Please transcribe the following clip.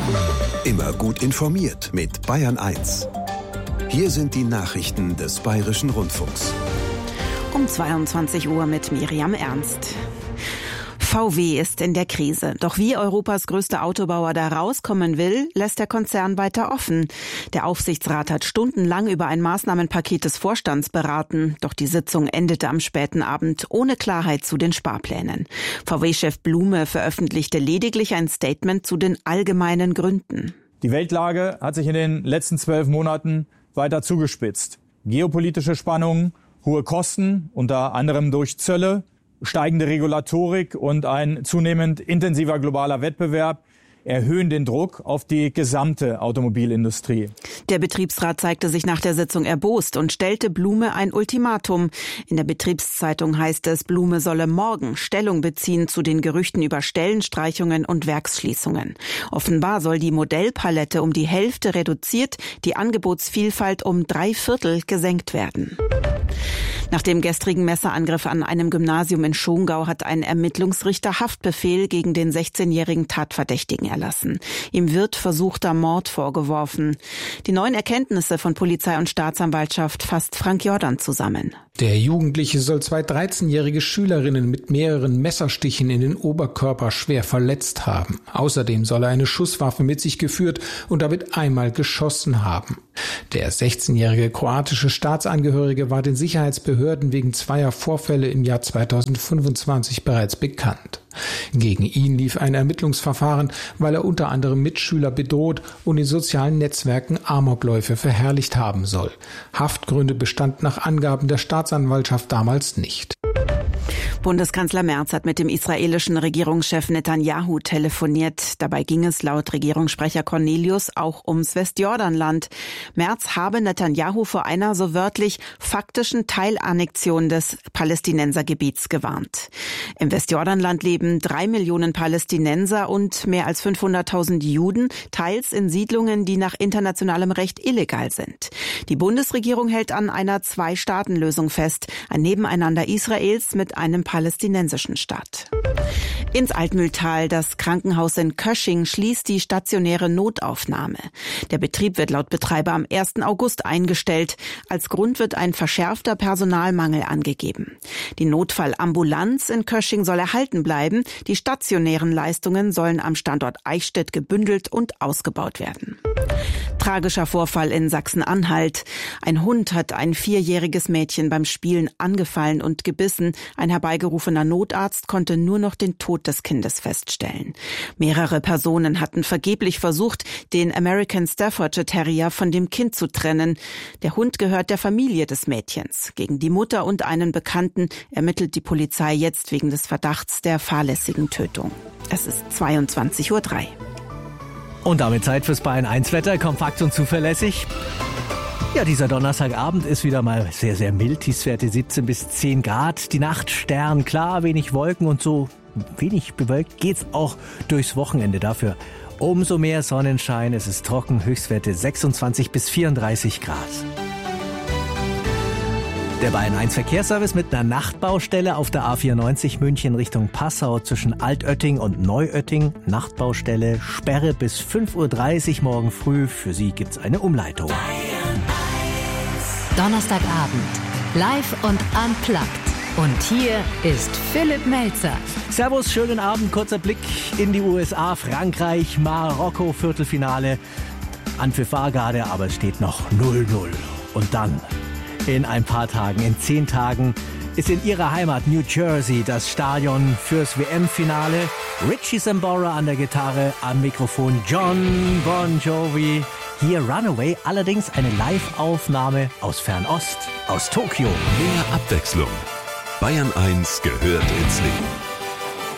Immer gut informiert mit Bayern 1. Hier sind die Nachrichten des Bayerischen Rundfunks. Um 22 Uhr mit Miriam Ernst. VW ist in der Krise. Doch wie Europas größter Autobauer da rauskommen will, lässt der Konzern weiter offen. Der Aufsichtsrat hat stundenlang über ein Maßnahmenpaket des Vorstands beraten. Doch die Sitzung endete am späten Abend ohne Klarheit zu den Sparplänen. VW-Chef Blume veröffentlichte lediglich ein Statement zu den allgemeinen Gründen. Die Weltlage hat sich in den letzten 12 Monaten weiter zugespitzt. Geopolitische Spannungen, hohe Kosten, unter anderem durch Zölle, steigende Regulatorik und ein zunehmend intensiver globaler Wettbewerb erhöhen den Druck auf die gesamte Automobilindustrie. Der Betriebsrat zeigte sich nach der Sitzung erbost und stellte Blume ein Ultimatum. In der Betriebszeitung heißt es, Blume solle morgen Stellung beziehen zu den Gerüchten über Stellenstreichungen und Werksschließungen. Offenbar soll die Modellpalette um die Hälfte reduziert, die Angebotsvielfalt um 3/4 gesenkt werden. Nach dem gestrigen Messerangriff an einem Gymnasium in Schongau hat ein Ermittlungsrichter Haftbefehl gegen den 16-jährigen Tatverdächtigen erlassen. Ihm wird versuchter Mord vorgeworfen. Die neuen Erkenntnisse von Polizei und Staatsanwaltschaft fasst Frank Jordan zusammen. Der Jugendliche soll 2 13-jährige Schülerinnen mit mehreren Messerstichen in den Oberkörper schwer verletzt haben. Außerdem soll er eine Schusswaffe mit sich geführt und damit einmal geschossen haben. Der 16-jährige kroatische Staatsangehörige war den Sicherheitsbehörden wegen 2 Vorfälle im Jahr 2025 bereits bekannt. Gegen ihn lief ein Ermittlungsverfahren, weil er unter anderem Mitschüler bedroht und in sozialen Netzwerken Amokläufe verherrlicht haben soll. Haftgründe bestanden nach Angaben der Staatsanwaltschaft damals nicht. Bundeskanzler Merz hat mit dem israelischen Regierungschef Netanyahu telefoniert. Dabei ging es laut Regierungssprecher Cornelius auch ums Westjordanland. Merz habe Netanyahu vor einer so wörtlich faktischen Teilannexion des Palästinensergebiets gewarnt. Im Westjordanland leben 3 Millionen Palästinenser und mehr als 500.000 Juden, teils in Siedlungen, die nach internationalem Recht illegal sind. Die Bundesregierung hält an einer 2-Staaten-Lösung fest, ein Nebeneinander Israels mit einem palästinensischen Staat. Ins Altmühltal, das Krankenhaus in Kösching, schließt die stationäre Notaufnahme. Der Betrieb wird laut Betreiber am 1. August eingestellt. Als Grund wird ein verschärfter Personalmangel angegeben. Die Notfallambulanz in Kösching soll erhalten bleiben. Die stationären Leistungen sollen am Standort Eichstätt gebündelt und ausgebaut werden. Tragischer Vorfall in Sachsen-Anhalt. Ein Hund hat ein 4-jähriges Mädchen beim Spielen angefallen und gebissen. Ein herbeigerufener Notarzt konnte nur noch den Tod des Kindes feststellen. Mehrere Personen hatten vergeblich versucht, den American Staffordshire Terrier von dem Kind zu trennen. Der Hund gehört der Familie des Mädchens. Gegen die Mutter und einen Bekannten ermittelt die Polizei jetzt wegen des Verdachts der fahrlässigen Tötung. Es ist 22:03 Uhr. Und damit Zeit fürs Bayern 1 Wetter, kompakt und zuverlässig. Ja, dieser Donnerstagabend ist wieder mal sehr, sehr mild. Tiefstwerte 17 bis 10 Grad. Die Nacht sternklar, wenig Wolken und so wenig bewölkt geht's auch durchs Wochenende. Dafür umso mehr Sonnenschein. Es ist trocken, Höchstwerte 26 bis 34 Grad. Der Bayern 1 Verkehrsservice mit einer Nachtbaustelle auf der A94 München Richtung Passau zwischen Altötting und Neuötting. Nachtbaustelle, Sperre bis 5:30 Uhr morgen früh. Für Sie gibt's eine Umleitung. Donnerstagabend, live und unplugged. Und hier ist Philipp Melzer. Servus, schönen Abend. Kurzer Blick in die USA, Frankreich, Marokko, Viertelfinale. Anpfiff war gerade, aber es steht noch 0:0. Und dann in ein paar Tagen, in 10 Tagen, ist in ihrer Heimat New Jersey das Stadion fürs WM-Finale. Richie Sambora an der Gitarre, am Mikrofon John Bon Jovi. Hier Runaway, allerdings eine Live-Aufnahme aus Fernost, aus Tokio. Mehr Abwechslung. Bayern 1 gehört ins Leben.